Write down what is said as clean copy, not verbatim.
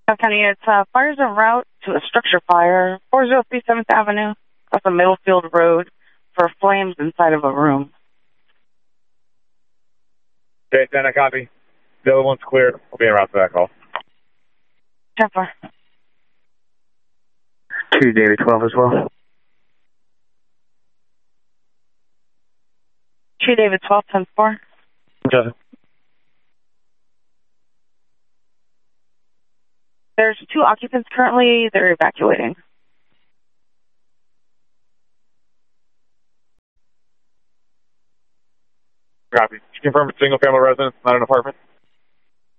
County, it's fires en route to a structure fire, 403 7th Avenue, off of Middlefield Road, for flames inside of a room. Okay, 10, I copy. The other one's clear. I'll be en route for that call. 10-4. 2 David 12 as well. 2 David 12, 10-4. Okay. There's 2 occupants currently. They're evacuating. Copy. Confirm it's single family residence, not an apartment.